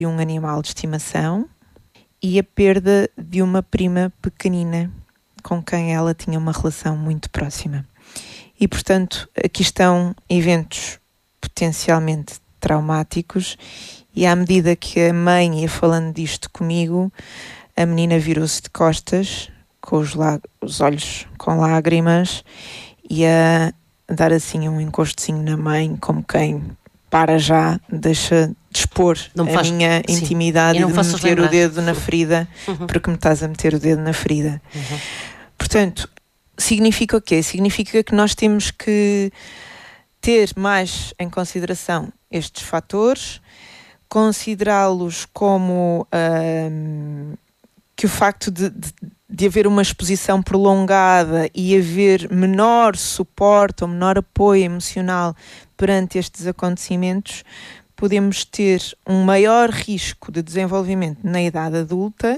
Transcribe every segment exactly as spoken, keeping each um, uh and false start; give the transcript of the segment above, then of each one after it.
de um animal de estimação e a perda de uma prima pequenina com quem ela tinha uma relação muito próxima. E, portanto, aqui estão eventos potencialmente traumáticos e à medida que a mãe ia falando disto comigo, a menina virou-se de costas, com os, lá, os olhos com lágrimas, e a dar assim um encostozinho na mãe, como quem para já, deixa de expor a faz... minha Sim. intimidade e, e de me meter lembrar. o dedo na ferida, uhum. porque me estás a meter o dedo na ferida. Uhum. Portanto, significa o quê? Significa que nós temos que ter mais em consideração estes fatores, considerá-los como hum, que o facto de, de, de haver uma exposição prolongada e haver menor suporte ou menor apoio emocional perante estes acontecimentos, podemos ter um maior risco de desenvolvimento na idade adulta,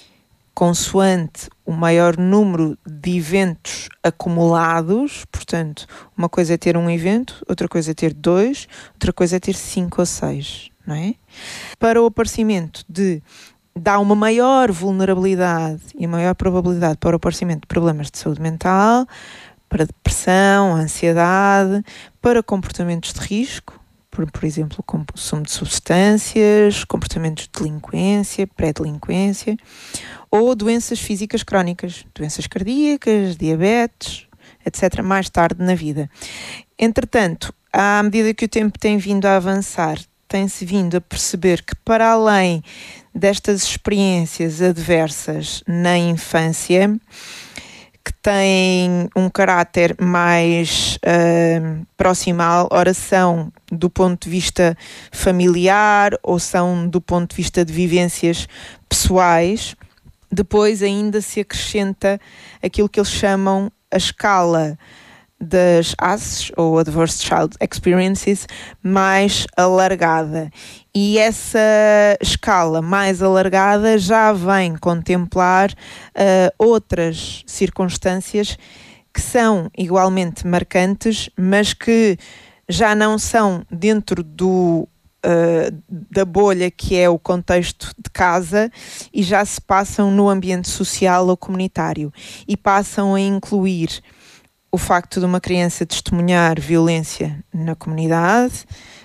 consoante o maior número de eventos acumulados. Portanto, uma coisa é ter um evento, outra coisa é ter dois, outra coisa é ter cinco ou seis, não é? Para o aparecimento de, dá uma maior vulnerabilidade e maior probabilidade para o aparecimento de problemas de saúde mental, para depressão, ansiedade, para comportamentos de risco, por, por exemplo, consumo de substâncias, comportamentos de delinquência, pré-delinquência, ou doenças físicas crónicas, doenças cardíacas, diabetes, etcétera, mais tarde na vida. Entretanto, à medida que o tempo tem vindo a avançar, tem-se vindo a perceber que, para além destas experiências adversas na infância, que têm um caráter mais uh, proximal, ora são do ponto de vista familiar ou são do ponto de vista de vivências pessoais, depois ainda se acrescenta aquilo que eles chamam a escala das A C Es, ou Adverse Child Experiences, mais alargada. E essa escala mais alargada já vem contemplar uh, outras circunstâncias que são igualmente marcantes, mas que já não são dentro do, uh, da bolha que é o contexto de casa e já se passam no ambiente social ou comunitário e passam a incluir o facto de uma criança testemunhar violência na comunidade,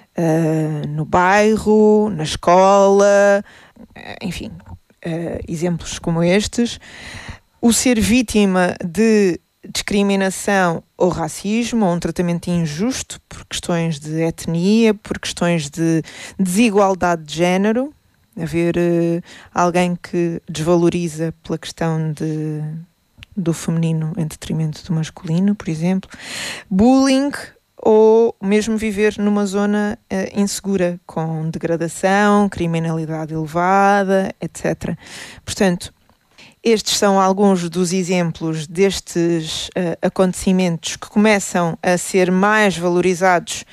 uh, no bairro, na escola, enfim, uh, exemplos como estes, o ser vítima de discriminação ou racismo, ou um tratamento injusto por questões de etnia, por questões de desigualdade de género, haver uh, alguém que desvaloriza pela questão de do feminino em detrimento do masculino, por exemplo, bullying ou mesmo viver numa zona uh, insegura, com degradação, criminalidade elevada, etcétera. Portanto, estes são alguns dos exemplos destes uh, acontecimentos que começam a ser mais valorizados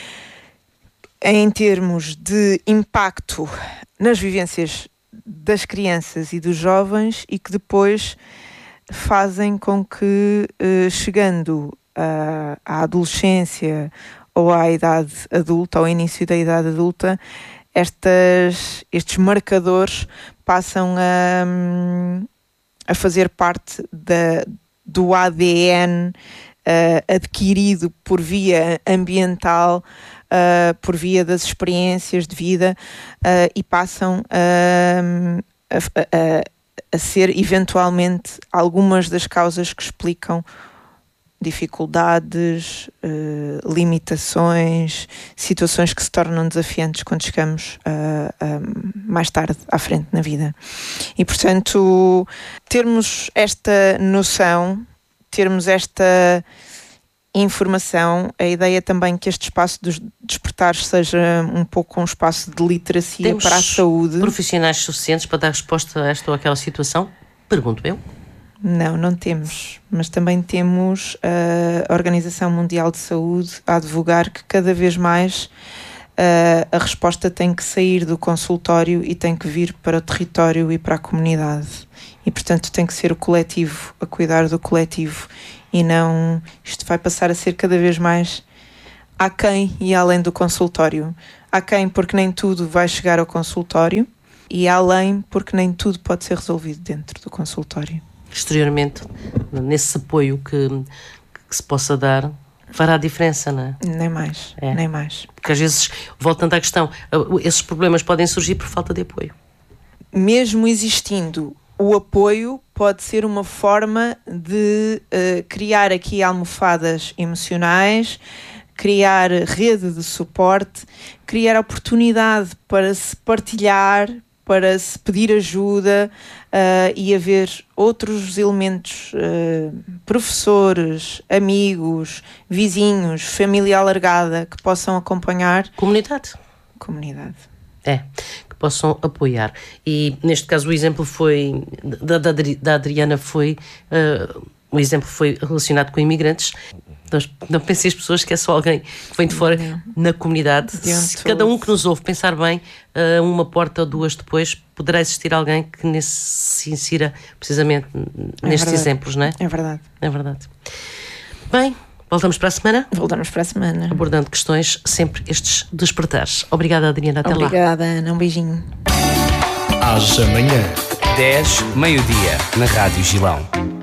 em termos de impacto nas vivências das crianças e dos jovens e que depois fazem com que, uh, chegando uh, à adolescência ou à idade adulta, ao início da idade adulta, estas, estes marcadores passam a, a fazer parte da, do A D N uh, adquirido por via ambiental, uh, por via das experiências de vida, uh, e passam a, a, a a ser eventualmente algumas das causas que explicam dificuldades, eh, limitações, situações que se tornam desafiantes quando chegamos uh, uh, mais tarde à frente na vida. E, portanto, termos esta noção, termos esta informação, a ideia também que este espaço dos despertares seja um pouco um espaço de literacia Temos para a saúde. Profissionais suficientes para dar resposta a esta ou aquela situação? Pergunto eu. Não, não temos, mas também temos a Organização Mundial de Saúde a advogar que cada vez mais uh, a resposta tem que sair do consultório e tem que vir para o território e para a comunidade. E, portanto, tem que ser o coletivo a cuidar do coletivo e não, isto vai passar a ser cada vez mais aquém e além do consultório. há quem porque nem tudo vai chegar ao consultório e além porque nem tudo pode ser resolvido dentro do consultório. Exteriormente, nesse apoio que, que se possa dar, fará a diferença, não é? Nem mais, é. nem mais. Porque às vezes, voltando à questão, esses problemas podem surgir por falta de apoio. Mesmo existindo o apoio, pode ser uma forma de uh, criar aqui almofadas emocionais, criar rede de suporte, criar oportunidade para se partilhar, para se pedir ajuda uh, e haver outros elementos, uh, professores, amigos, vizinhos, família alargada que possam acompanhar. Comunidade. Comunidade. É, que possam apoiar. E neste caso o exemplo foi, da, da, da Adriana foi, uh, o exemplo foi relacionado com imigrantes. Não pensem as pessoas que é só alguém que vem de fora, não. Na comunidade. Se cada um que nos ouve pensar bem, uma porta ou duas depois, poderá existir alguém que nesse, se insira precisamente é nestes verdade. exemplos, não é? É verdade. É verdade. Bem, voltamos para a semana? Voltamos para a semana. Abordando questões, sempre estes despertares. Obrigada, Adriana. Até Obrigada, lá. Obrigada, Ana. Um beijinho. Às amanhã. dez, meio-dia, na Rádio Gilão.